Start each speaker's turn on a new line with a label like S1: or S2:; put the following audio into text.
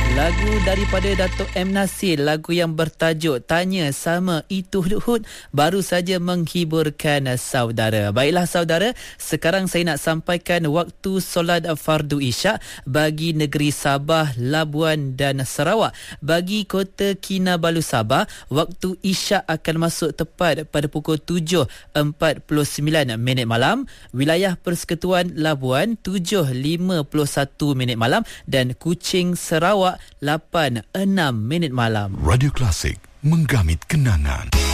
S1: Lagu daripada Dato' M. Nasir, lagu yang bertajuk Tanya Sama Itu Hud baru saja menghiburkan saudara. Baiklah saudara, sekarang saya nak sampaikan waktu solat fardu isyak bagi negeri Sabah, Labuan dan Sarawak. Bagi Kota Kinabalu Sabah, waktu isyak akan masuk tepat pada pukul 7.49 malam. Wilayah Persekutuan Labuan 7.51 malam dan Kuching Sarawak 8.06 malam.
S2: Radio Klasik, menggamit kenangan.